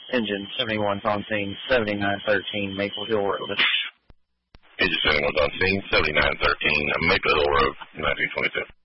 Engine 71's on scene, 7913 Maple Hill Road. Engine 71's on scene, 7913 Maple Hill Road, 1922.